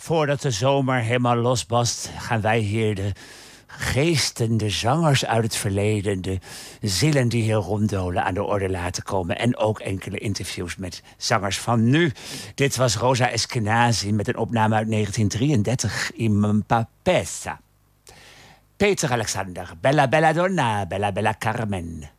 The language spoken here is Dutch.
Voordat de zomer helemaal losbarst, gaan wij hier de geesten, de zangers uit het verleden, de zielen die hier ronddolen aan de orde laten komen. En ook enkele interviews met zangers van nu. Dit was Rosa Eskenazi met een opname uit 1933 in Papessa. Peter Alexander, Bella Bella Donna, Bella Bella Carmen.